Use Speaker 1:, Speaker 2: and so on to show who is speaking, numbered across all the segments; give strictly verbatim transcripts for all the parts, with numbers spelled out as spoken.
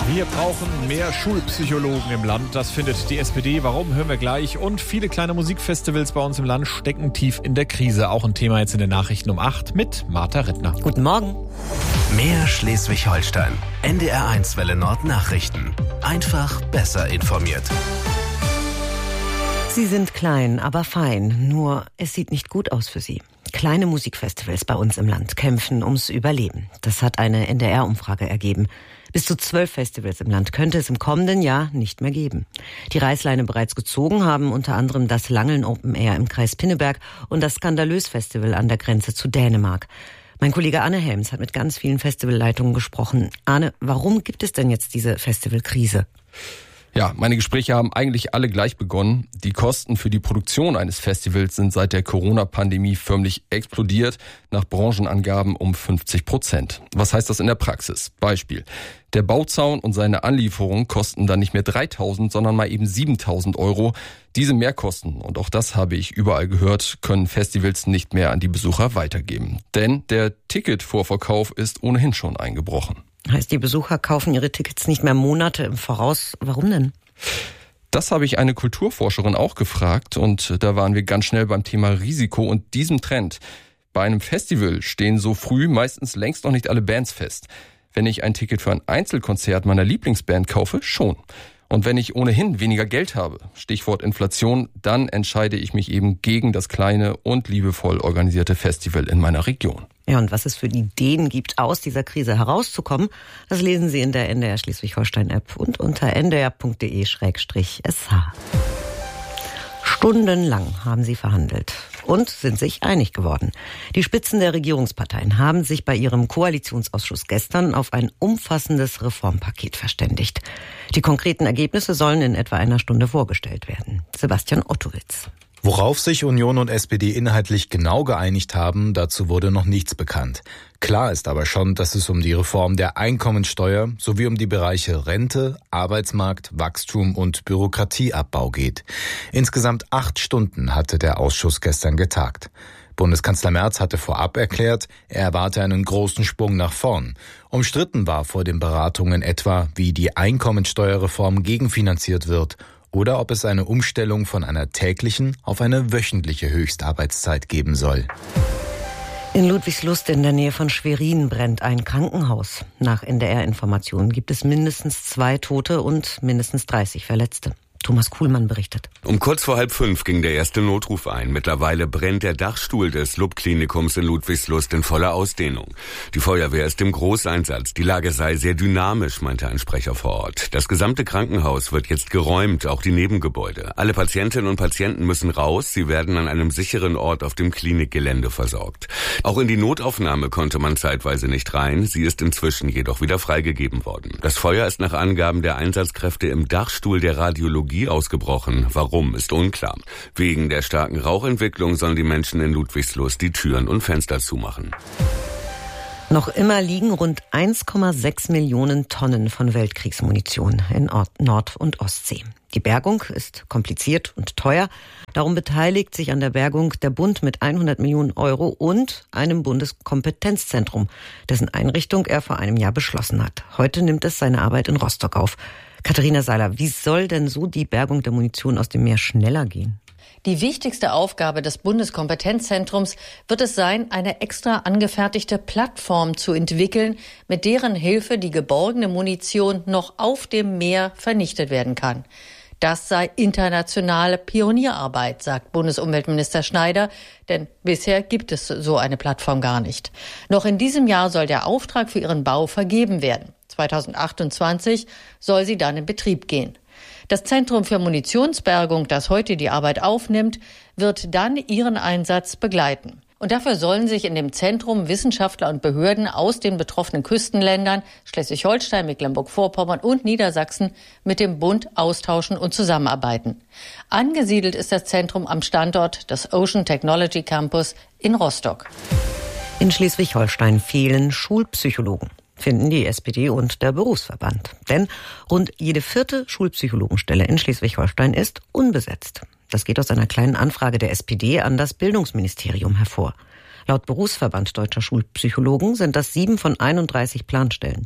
Speaker 1: Wir brauchen mehr Schulpsychologen im Land. Das findet die S P D. Warum, hören wir gleich. Und viele kleine Musikfestivals bei uns im Land stecken tief in der Krise. Auch ein Thema jetzt in den Nachrichten um acht mit Martha Rittner.
Speaker 2: Guten Morgen.
Speaker 3: Mehr Schleswig-Holstein. N D R eins Welle Nord Nachrichten. Einfach besser informiert.
Speaker 2: Sie sind klein, aber fein. Nur es sieht nicht gut aus für Sie. Kleine Musikfestivals bei uns im Land kämpfen ums Überleben. Das hat eine N D R-Umfrage ergeben. Bis zu zwölf Festivals im Land könnte es im kommenden Jahr nicht mehr geben. Die Reißleine bereits gezogen haben unter anderem das Langeln Open Air im Kreis Pinneberg und das Skandalös Festival an der Grenze zu Dänemark. Mein Kollege Arne Helms hat mit ganz vielen Festivalleitungen gesprochen. Arne, warum gibt es denn jetzt diese Festivalkrise?
Speaker 4: Ja, meine Gespräche haben eigentlich alle gleich begonnen. Die Kosten für die Produktion eines Festivals sind seit der Corona-Pandemie förmlich explodiert, nach Branchenangaben um fünfzig Prozent. Was heißt das in der Praxis? Beispiel: Der Bauzaun und seine Anlieferung kosten dann nicht mehr dreitausend, sondern mal eben siebentausend Euro. Diese Mehrkosten, und auch das habe ich überall gehört, können Festivals nicht mehr an die Besucher weitergeben. Denn der Ticketvorverkauf ist ohnehin schon eingebrochen.
Speaker 2: Heißt, die Besucher kaufen ihre Tickets nicht mehr Monate im Voraus. Warum denn?
Speaker 4: Das habe ich eine Kulturforscherin auch gefragt und da waren wir ganz schnell beim Thema Risiko und diesem Trend. Bei einem Festival stehen so früh meistens längst noch nicht alle Bands fest. Wenn ich ein Ticket für ein Einzelkonzert meiner Lieblingsband kaufe, schon. Und wenn ich ohnehin weniger Geld habe, Stichwort Inflation, dann entscheide ich mich eben gegen das kleine und liebevoll organisierte Festival in meiner Region.
Speaker 2: Ja, und was es für Ideen gibt, aus dieser Krise herauszukommen, das lesen Sie in der N D R Schleswig-Holstein-App und unter n d r punkt d e schrägstrich s h. Stundenlang haben sie verhandelt und sind sich einig geworden. Die Spitzen der Regierungsparteien haben sich bei ihrem Koalitionsausschuss gestern auf ein umfassendes Reformpaket verständigt. Die konkreten Ergebnisse sollen in etwa einer Stunde vorgestellt werden. Sebastian Ottowitz.
Speaker 5: Worauf sich Union und S P D inhaltlich genau geeinigt haben, dazu wurde noch nichts bekannt. Klar ist aber schon, dass es um die Reform der Einkommensteuer sowie um die Bereiche Rente, Arbeitsmarkt, Wachstum und Bürokratieabbau geht. Insgesamt acht Stunden hatte der Ausschuss gestern getagt. Bundeskanzler Merz hatte vorab erklärt, er erwarte einen großen Sprung nach vorn. Umstritten war vor den Beratungen etwa, wie die Einkommensteuerreform gegenfinanziert wird oder ob es eine Umstellung von einer täglichen auf eine wöchentliche Höchstarbeitszeit geben soll.
Speaker 2: In Ludwigslust in der Nähe von Schwerin brennt ein Krankenhaus. Nach N D R-Informationen gibt es mindestens zwei Tote und mindestens dreißig Verletzte. Thomas Kuhlmann berichtet.
Speaker 6: Um kurz vor halb fünf ging der erste Notruf ein. Mittlerweile brennt der Dachstuhl des L U B-Klinikums in Ludwigslust in voller Ausdehnung. Die Feuerwehr ist im Großeinsatz. Die Lage sei sehr dynamisch, meinte ein Sprecher vor Ort. Das gesamte Krankenhaus wird jetzt geräumt, auch die Nebengebäude. Alle Patientinnen und Patienten müssen raus. Sie werden an einem sicheren Ort auf dem Klinikgelände versorgt. Auch in die Notaufnahme konnte man zeitweise nicht rein. Sie ist inzwischen jedoch wieder freigegeben worden. Das Feuer ist nach Angaben der Einsatzkräfte im Dachstuhl der Radiologie ausgebrochen. Warum, ist unklar. Wegen der starken Rauchentwicklung sollen die Menschen in Ludwigslust die Türen und Fenster zumachen.
Speaker 2: Noch immer liegen rund eins Komma sechs Millionen Tonnen von Weltkriegsmunition in Nord- und Ostsee. Die Bergung ist kompliziert und teuer. Darum beteiligt sich an der Bergung der Bund mit hundert Millionen Euro und einem Bundeskompetenzzentrum, dessen Einrichtung er vor einem Jahr beschlossen hat. Heute nimmt es seine Arbeit in Rostock auf. Katharina Seiler, wie soll denn so die Bergung der Munition aus dem Meer schneller gehen?
Speaker 7: Die wichtigste Aufgabe des Bundeskompetenzzentrums wird es sein, eine extra angefertigte Plattform zu entwickeln, mit deren Hilfe die geborgene Munition noch auf dem Meer vernichtet werden kann. Das sei internationale Pionierarbeit, sagt Bundesumweltminister Schneider, denn bisher gibt es so eine Plattform gar nicht. Noch in diesem Jahr soll der Auftrag für ihren Bau vergeben werden. zweitausendachtundzwanzig soll sie dann in Betrieb gehen. Das Zentrum für Munitionsbergung, das heute die Arbeit aufnimmt, wird dann ihren Einsatz begleiten. Und dafür sollen sich in dem Zentrum Wissenschaftler und Behörden aus den betroffenen Küstenländern Schleswig-Holstein, Mecklenburg-Vorpommern und Niedersachsen mit dem Bund austauschen und zusammenarbeiten. Angesiedelt ist das Zentrum am Standort des Ocean Technology Campus in Rostock.
Speaker 2: In Schleswig-Holstein fehlen Schulpsychologen, finden die S P D und der Berufsverband. Denn rund jede vierte Schulpsychologenstelle in Schleswig-Holstein ist unbesetzt. Das geht aus einer kleinen Anfrage der S P D an das Bildungsministerium hervor. Laut Berufsverband Deutscher Schulpsychologen sind das sieben von einunddreißig Planstellen.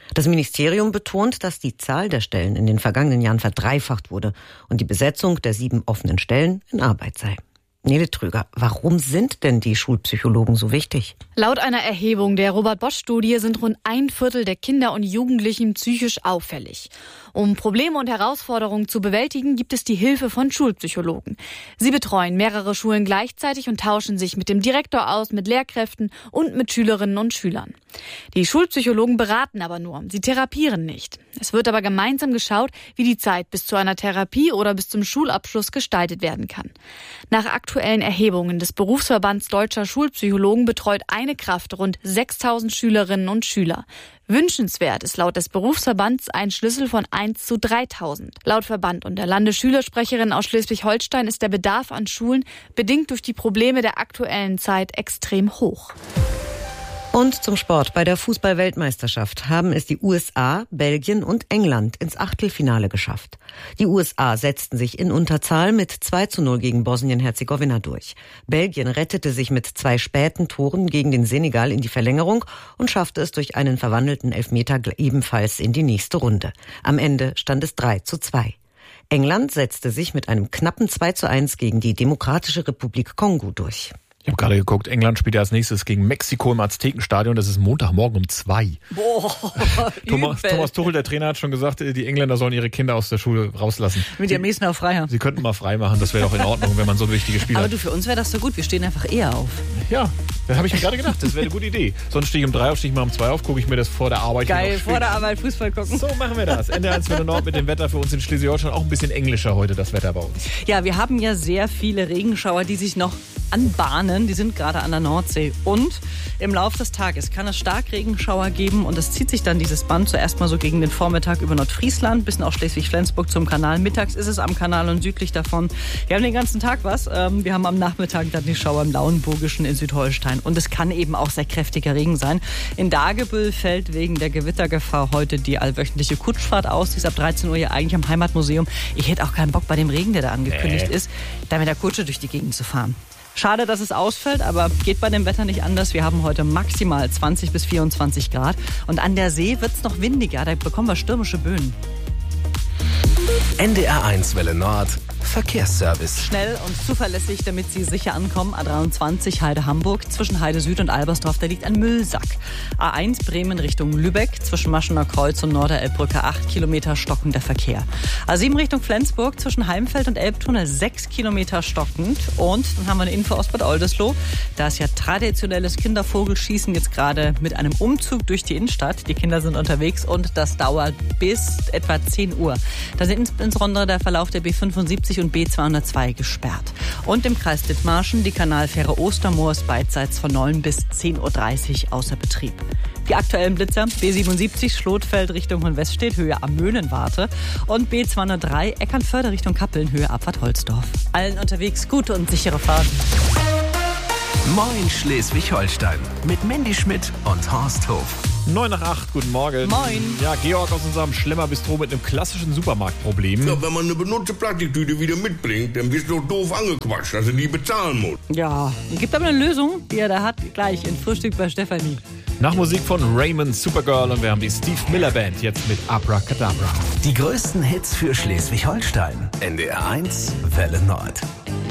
Speaker 2: Das Ministerium betont, dass die Zahl der Stellen in den vergangenen Jahren verdreifacht wurde und die Besetzung der sieben offenen Stellen in Arbeit sei. Nele Tröger, warum sind denn die Schulpsychologen so wichtig?
Speaker 8: Laut einer Erhebung der Robert-Bosch-Studie sind rund ein Viertel der Kinder und Jugendlichen psychisch auffällig. Um Probleme und Herausforderungen zu bewältigen, gibt es die Hilfe von Schulpsychologen. Sie betreuen mehrere Schulen gleichzeitig und tauschen sich mit dem Direktor aus, mit Lehrkräften und mit Schülerinnen und Schülern. Die Schulpsychologen beraten aber nur, sie therapieren nicht. Es wird aber gemeinsam geschaut, wie die Zeit bis zu einer Therapie oder bis zum Schulabschluss gestaltet werden kann. Nach aktuellen Erhebungen des Berufsverbands Deutscher Schulpsychologen betreut eine Kraft rund sechstausend Schülerinnen und Schüler. Wünschenswert ist laut des Berufsverbands ein Schlüssel von eins zu dreitausend. Laut Verband und der Landesschülersprecherin aus Schleswig-Holstein ist der Bedarf an Schulen bedingt durch die Probleme der aktuellen Zeit extrem hoch.
Speaker 2: Und zum Sport. Bei der Fußball-Weltmeisterschaft haben es die U S A, Belgien und England ins Achtelfinale geschafft. Die U S A setzten sich in Unterzahl mit zwei zu null gegen Bosnien-Herzegowina durch. Belgien rettete sich mit zwei späten Toren gegen den Senegal in die Verlängerung und schaffte es durch einen verwandelten Elfmeter ebenfalls in die nächste Runde. Am Ende stand es drei zu zwei. England setzte sich mit einem knappen zwei zu eins gegen die Demokratische Republik Kongo durch.
Speaker 1: Ich habe gerade geguckt, England spielt ja als nächstes gegen Mexiko im Aztekenstadion. Das ist Montagmorgen um zwei.
Speaker 9: Boah,
Speaker 1: Thomas, Thomas Tuchel, der Trainer, hat schon gesagt, die Engländer sollen ihre Kinder aus der Schule rauslassen.
Speaker 9: Mit die am nächsten auch frei haben.
Speaker 1: Sie könnten mal frei machen, das wäre doch in Ordnung, wenn man so ein wichtiges Spiel
Speaker 9: Aber
Speaker 1: hat.
Speaker 9: du, für uns wäre das so gut, wir stehen einfach eher auf.
Speaker 1: Ja, da habe ich mir gerade gedacht, das wäre eine gute Idee. Sonst stehe ich um drei auf, stehe ich mal um zwei auf, gucke ich mir das vor der Arbeit
Speaker 9: Geil,
Speaker 1: noch
Speaker 9: vor der Arbeit Fußball gucken.
Speaker 1: So machen wir das. Ende eins Welle Nord mit dem Wetter für uns in Schleswig-Holstein. Auch ein bisschen englischer heute, das Wetter bei uns.
Speaker 9: Ja, wir haben ja sehr viele Regenschauer, die sich noch anbahnen. Die sind gerade an der Nordsee. Und im Laufe des Tages kann es Starkregenschauer geben. Und es zieht sich dann dieses Band zuerst mal so gegen den Vormittag über Nordfriesland, bis nach Schleswig-Flensburg zum Kanal. Mittags ist es am Kanal und südlich davon. Wir haben den ganzen Tag was. Wir haben am Nachmittag dann die Schauer im Lauenburgischen in Südholstein. Und es kann eben auch sehr kräftiger Regen sein. In Dagebüll fällt wegen der Gewittergefahr heute die allwöchentliche Kutschfahrt aus. Die ist ab dreizehn Uhr ja eigentlich am Heimatmuseum. Ich hätte auch keinen Bock bei dem Regen, der da angekündigt nee. ist, da mit der Kutsche durch die Gegend zu fahren. Schade, dass es ausfällt, aber geht bei dem Wetter nicht anders. Wir haben heute maximal zwanzig bis vierundzwanzig Grad. Und an der See wird es noch windiger. Da bekommen wir stürmische Böen.
Speaker 3: N D R eins Welle Nord Verkehrsservice.
Speaker 9: Schnell und zuverlässig, damit Sie sicher ankommen. A dreiundzwanzig Heide-Hamburg. Zwischen Heide Süd und Albersdorf, da liegt ein Müllsack. A eins Bremen Richtung Lübeck. Zwischen Maschener Kreuz und Norderelbbrücke acht Kilometer stockender Verkehr. A sieben Richtung Flensburg. Zwischen Heimfeld und Elbtunnel sechs Kilometer stockend. Und dann haben wir eine Info aus Bad Oldesloe. Da ist ja traditionelles Kindervogelschießen jetzt gerade mit einem Umzug durch die Innenstadt. Die Kinder sind unterwegs und das dauert bis etwa zehn Uhr. Da sind insbesondere der Verlauf der B fünfundsiebzig und B zweihundertzwei gesperrt. Und im Kreis Dithmarschen die Kanalfähre Ostermoor ist beidseits von neun bis zehn Uhr dreißig außer Betrieb. Die aktuellen Blitzer: B siebenundsiebzig Schlotfeld Richtung Hohenweststedt, Höhe am Möhnenwarte, und B zweihundertdrei Eckernförde Richtung Kappeln, Höhe Abfahrt Holzdorf. Allen unterwegs gute und sichere Fahrt.
Speaker 3: Moin Schleswig-Holstein mit Mandy Schmidt und Horst Hof.
Speaker 1: neun nach acht, guten Morgen.
Speaker 9: Moin.
Speaker 1: Ja, Georg aus unserem Schlemmer-Bistro mit einem klassischen Supermarktproblem.
Speaker 10: Ja, wenn man eine benutzte Plastiktüte wieder mitbringt, dann wirst du doch doof angequatscht, dass du die bezahlen musst.
Speaker 9: Ja, gibt aber eine Lösung, die er da hat, gleich in Frühstück bei Stefanie.
Speaker 1: Nach Musik von Raymond, Supergirl, und wir haben die Steve Miller Band jetzt mit Abracadabra.
Speaker 3: Die größten Hits für Schleswig-Holstein. N D R eins Welle Nord.